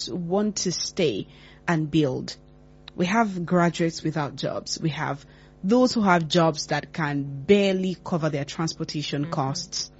want to stay and build. We have graduates without jobs. We have those who have jobs that can barely cover their transportation costs.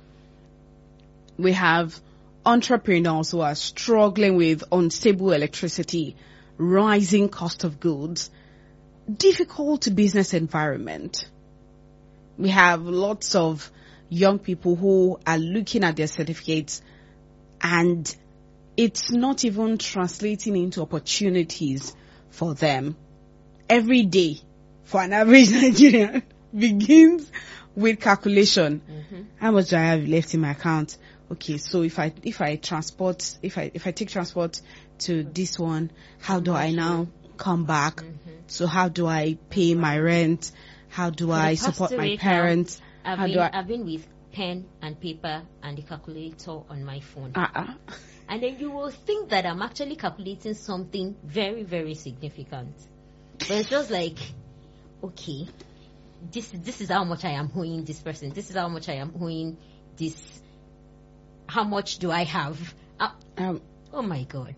We have entrepreneurs who are struggling with unstable electricity, rising cost of goods, difficult business environment. We have lots of young people who are looking at their certificates and it's not even translating into opportunities for them. Every day for an average Nigerian begins with calculation. How much do I have left in my account? Okay, so if I take transport to this one, how do I now come back? So how do I pay my rent? How do I support my parents? I've been with pen and paper and the calculator on my phone. And then you will think that I'm actually calculating something very, very significant. But it's just like, okay, this is how much I am owing this person. This is how much I am owing this. How much do I have? Oh my God.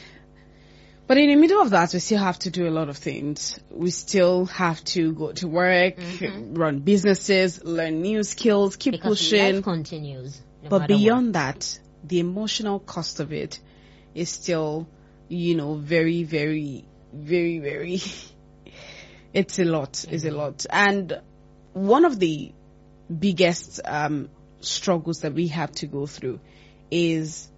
But in the middle of that, we still have to do a lot of things. We still have to go to work, run businesses, learn new skills, keep pushing. Life continues. But beyond that, the emotional cost of it is still, very, very, very, very, it's a lot, it's a lot. And one of the biggest struggles that we have to go through is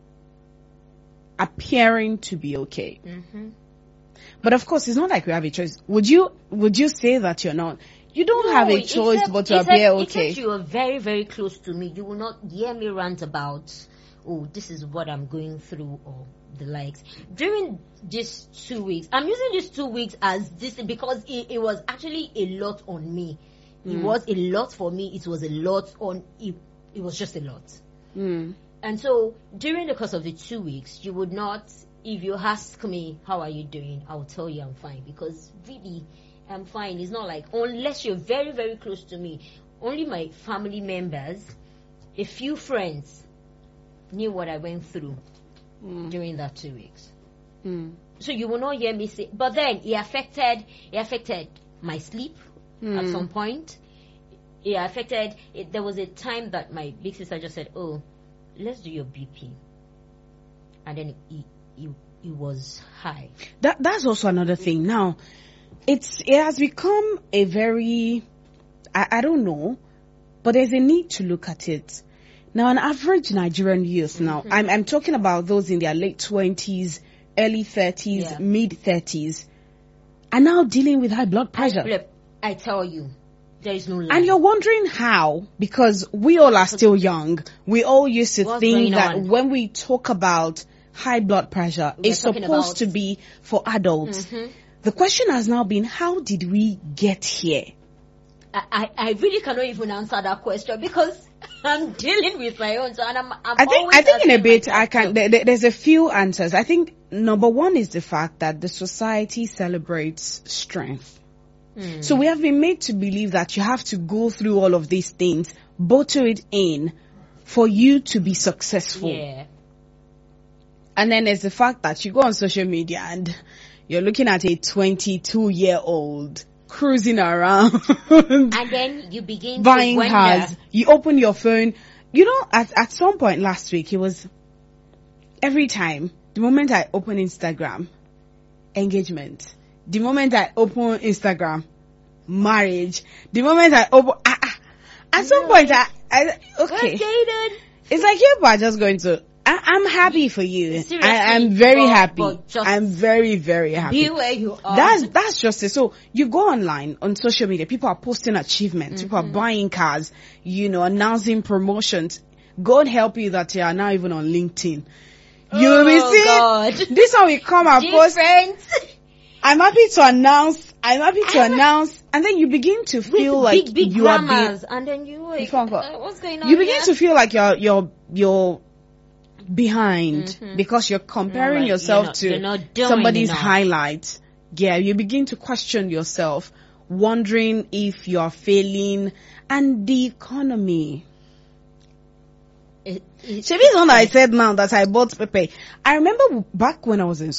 appearing to be okay. But of course, it's not like we have a choice. Would you say that you're not? You don't have a choice but to appear okay. Except you are very, very close to me. You will not hear me rant about, oh, this is what I'm going through or the likes. During these 2 weeks, I'm using these 2 weeks as this because it was actually a lot on me. It was a lot for me. It was a lot on it. It was just a lot. And so during the course of the 2 weeks, you would not, if you ask me, how are you doing? I will tell you I'm fine because really I'm fine. It's not like, unless you're very, very close to me, only my family members, a few friends knew what I went through during that 2 weeks. So you will not hear me say, but then it affected my sleep at some point. There was a time that my big sister just said, oh, let's do your BP. And then it was high. That's also another thing. Now, it has become a very, I don't know, but there's a need to look at it. Now, an average Nigerian youth now, I'm talking about those in their late 20s, early 30s, mid 30s, are now dealing with high blood pressure. I tell you. There is no lie. And you're wondering how, because we all are still young. We all used to think that when we talk about high blood pressure, it's supposed to be for adults. The question has now been, how did we get here? I really cannot even answer that question because I'm dealing with my own. So, and I think in a bit I can. There's a few answers. I think number one is the fact that the society celebrates strength. So we have been made to believe that you have to go through all of these things, bottle it in for you to be successful. Yeah. And then there's the fact that you go on social media and you're looking at a 22-year-old cruising around. And then you begin buying to wonder. cars. You open your phone. At some point last week, it was every time, the moment I open Instagram, engagement. The moment I open Instagram, marriage. The moment I open, at some point, okay. It's like you are just going to. I'm happy for you. I'm very happy. I'm very, very happy. Be where you are. That's just it. So you go online on social media. People are posting achievements. People are buying cars. Announcing promotions. God help you that you are now even on LinkedIn. You will be seeing. God. This one will come and post. I'm happy to announce, and then you begin to feel like big you are being, and then what's going on? You begin to feel like you're behind because you're comparing yourself to somebody's highlights. Yeah, you begin to question yourself, wondering if you are failing, and the economy. Shebi is one that I said now that I bought Pepe. I remember back when I was in